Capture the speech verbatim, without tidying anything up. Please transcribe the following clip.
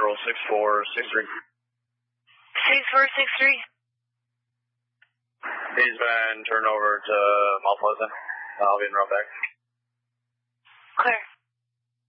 Central, six four six three. six four six three. He's been turned over to Mount Pleasant. I'll be in route back. Clear.